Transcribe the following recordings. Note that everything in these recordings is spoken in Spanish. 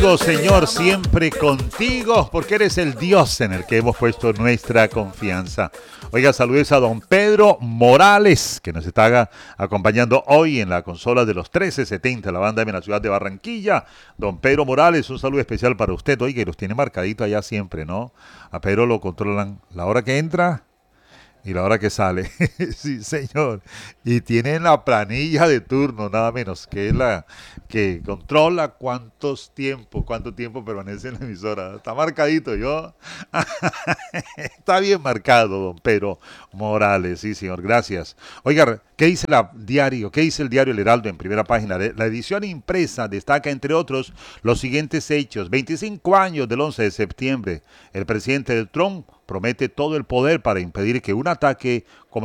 Señor, siempre contigo, porque eres el Dios en el que hemos puesto nuestra confianza. Oiga, saludos a don Pedro Morales, que nos está acompañando hoy en la consola de los 1370, la banda en la ciudad de Barranquilla. Don Pedro Morales, un saludo especial para usted. Oiga, y los tiene marcadito allá siempre, ¿no? A Pedro lo controlan la hora que entra y la hora que sale. Sí, señor. Y tienen la planilla de turno, nada menos, que es la que controla cuánto tiempo permanece en la emisora. Está marcadito, yo. Está bien marcado, don Pedro Morales. Sí, señor, gracias. Oiga, ¿qué dice qué dice el diario El Heraldo en primera página? La edición impresa destaca, entre otros, los siguientes hechos. 25 años del 11 de septiembre. El presidente del Trump promete todo el poder para impedir que un ataque como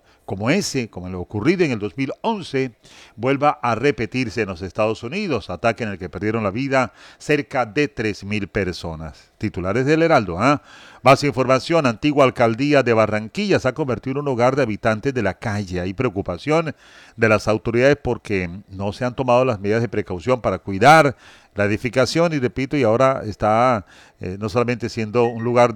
el ocurrido en el 2011, vuelva a repetirse en los Estados Unidos, ataque en el que perdieron la vida cerca de 3,000 personas. Titulares del Heraldo, Más información, antigua alcaldía de Barranquilla se ha convertido en un hogar de habitantes de la calle. Hay preocupación de las autoridades porque no se han tomado las medidas de precaución para cuidar la edificación y repito, y ahora está no solamente siendo un lugar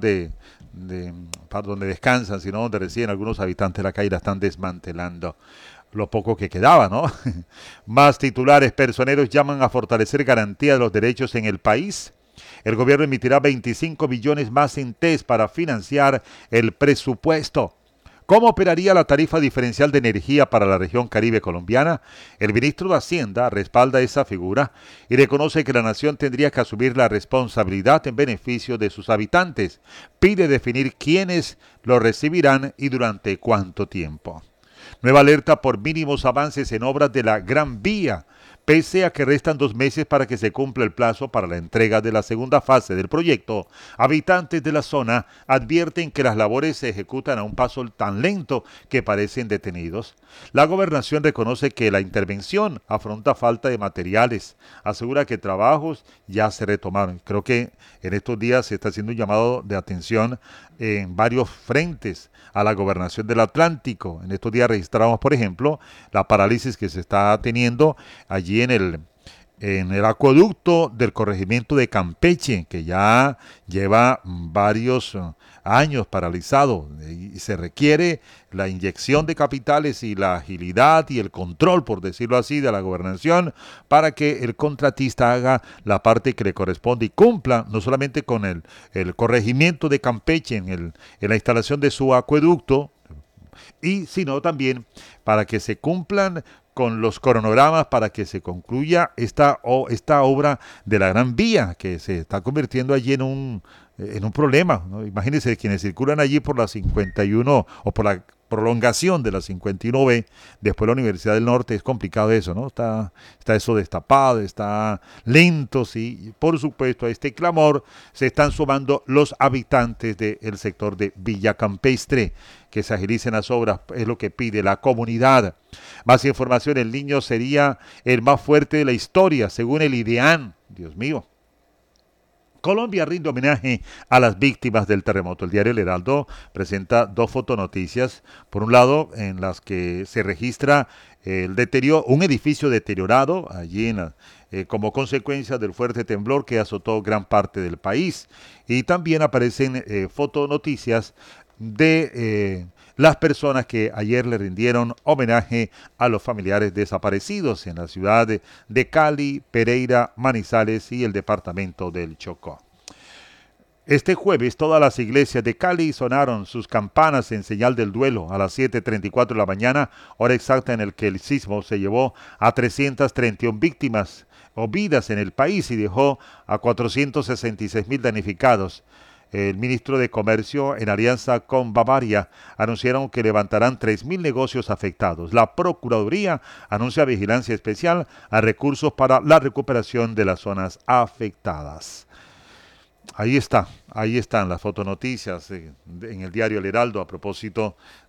para donde descansan, sino donde residen algunos habitantes de la calle, la están desmantelando. Lo poco que quedaba, ¿no? Más titulares, personeros llaman a fortalecer garantía de los derechos en el país. El gobierno emitirá 25 billones más en TES para financiar el presupuesto. ¿Cómo operaría la tarifa diferencial de energía para la región Caribe colombiana? El ministro de Hacienda respalda esa figura y reconoce que la nación tendría que asumir la responsabilidad en beneficio de sus habitantes. Pide definir quiénes lo recibirán y durante cuánto tiempo. Nueva alerta por mínimos avances en obras de la Gran Vía. Pese a que restan 2 meses para que se cumpla el plazo para la entrega de la segunda fase del proyecto, habitantes de la zona advierten que las labores se ejecutan a un paso tan lento que parecen detenidos. La gobernación reconoce que la intervención afronta falta de materiales, asegura que trabajos ya se retomaron. Creo que en estos días se está haciendo un llamado de atención en varios frentes a la gobernación del Atlántico. En estos días registramos, por ejemplo, la parálisis que se está teniendo allí en el acueducto del corregimiento de Campeche, que ya lleva varios años paralizado y se requiere la inyección de capitales y la agilidad y el control, por decirlo así, de la gobernación para que el contratista haga la parte que le corresponde y cumpla no solamente con el corregimiento de Campeche en la instalación de su acueducto, y sino también para que se cumplan con los cronogramas para que se concluya esta obra de la Gran Vía, que se está convirtiendo allí en un problema, ¿no? Imagínense quienes circulan allí por la 51 o por la prolongación de la 51B, después de la Universidad del Norte, es complicado eso, ¿no? Está eso destapado, está lento, sí. Y por supuesto, a este clamor se están sumando los habitantes del sector de Villa Campestre, que se agilicen las obras, es lo que pide la comunidad. Más información, el niño sería el más fuerte de la historia, según el IDEAN. Dios mío. Colombia rinde homenaje a las víctimas del terremoto. El diario El Heraldo presenta 2 fotonoticias. Por un lado, en las que se registra un edificio deteriorado allí como consecuencia del fuerte temblor que azotó gran parte del país. Y también aparecen fotonoticias de las personas que ayer le rindieron homenaje a los familiares desaparecidos en la ciudad de Cali, Pereira, Manizales y el departamento del Chocó. Este jueves todas las iglesias de Cali sonaron sus campanas en señal del duelo a las 7:34 de la mañana, hora exacta en el que el sismo se llevó a 331 víctimas o vidas en el país y dejó a 466,000 damnificados. El ministro de Comercio, en alianza con Bavaria, anunciaron que levantarán 3,000 negocios afectados. La Procuraduría anuncia vigilancia especial a recursos para la recuperación de las zonas afectadas. Ahí están las fotonoticias en el diario El Heraldo a propósito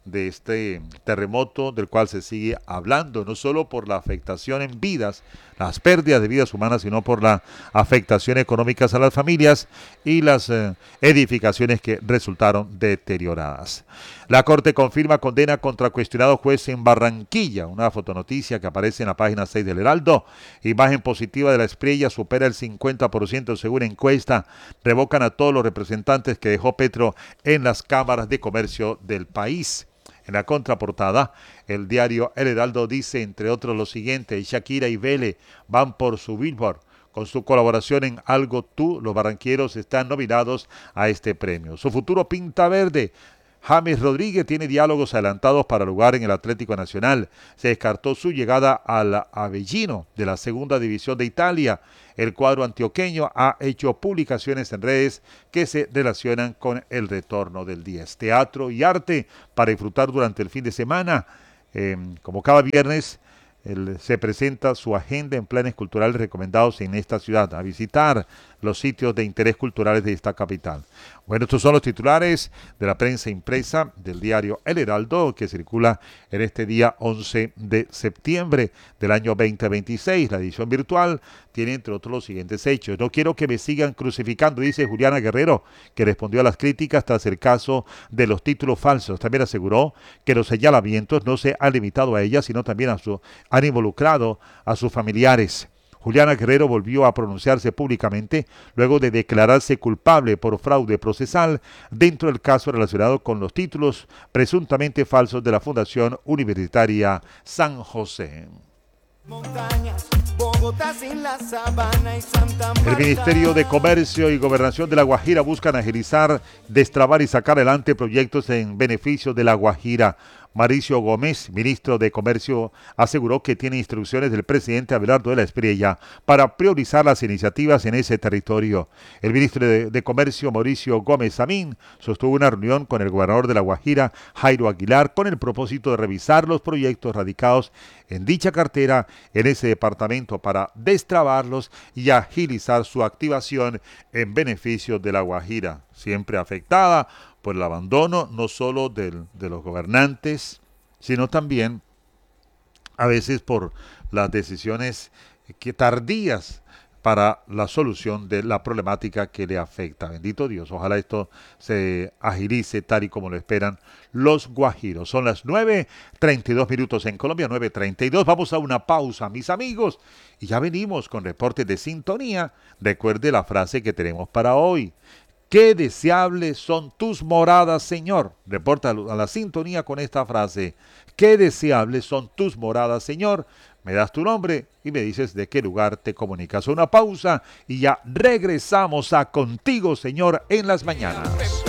de este terremoto del cual se sigue hablando, no solo por la afectación en vidas, las pérdidas de vidas humanas, sino por la afectación económicas a las familias y las edificaciones que resultaron deterioradas. La Corte confirma condena contra cuestionado juez en Barranquilla, una fotonoticia que aparece en la página 6 del Heraldo. Imagen positiva de la Espriella supera el 50% según encuesta. Revocan a todos los representantes que dejó Petro en las cámaras de comercio del país. En la contraportada, el diario El Heraldo dice, entre otros, lo siguiente: Shakira y Vele van por su Billboard. Con su colaboración en Algo Tú, los barranqueros están nominados a este premio. Su futuro pinta verde. James Rodríguez tiene diálogos adelantados para lugar en el Atlético Nacional. Se descartó su llegada al Avellino de la Segunda División de Italia. El cuadro antioqueño ha hecho publicaciones en redes que se relacionan con el retorno del 10. Teatro y arte para disfrutar durante el fin de semana. Como cada viernes, se presenta su agenda en planes culturales recomendados en esta ciudad, a visitar los sitios de interés culturales de esta capital. Bueno, estos son los titulares de la prensa impresa del diario El Heraldo, que circula en este día 11 de septiembre del año 2026. La edición virtual tiene, entre otros, los siguientes hechos. No quiero que me sigan crucificando, dice Juliana Guerrero, que respondió a las críticas tras el caso de los títulos falsos. También aseguró que los señalamientos no se han limitado a ella, sino también han involucrado a sus familiares. Juliana Guerrero volvió a pronunciarse públicamente luego de declararse culpable por fraude procesal dentro del caso relacionado con los títulos presuntamente falsos de la Fundación Universitaria San José. El Ministerio de Comercio y Gobernación de La Guajira buscan agilizar, destrabar y sacar adelante proyectos en beneficio de La Guajira. Mauricio Gómez, ministro de Comercio, aseguró que tiene instrucciones del presidente Abelardo de la Espriella para priorizar las iniciativas en ese territorio. El ministro de Comercio, Mauricio Gómez Amín, sostuvo una reunión con el gobernador de La Guajira, Jairo Aguilar, con el propósito de revisar los proyectos radicados en dicha cartera en ese departamento para destrabarlos y agilizar su activación en beneficio de La Guajira, siempre afectada por el abandono no solo de los gobernantes, sino también a veces por las decisiones tardías para la solución de la problemática que le afecta. Bendito Dios, ojalá esto se agilice tal y como lo esperan los guajiros. Son las 9:32 en Colombia, 9:32. Vamos a una pausa, mis amigos, y ya venimos con reportes de sintonía. Recuerde la frase que tenemos para hoy: qué deseables son tus moradas, Señor. Reporta a la sintonía con esta frase: qué deseables son tus moradas, Señor. Me das tu nombre y me dices de qué lugar te comunicas. Una pausa y ya regresamos a Contigo, Señor, en las mañanas.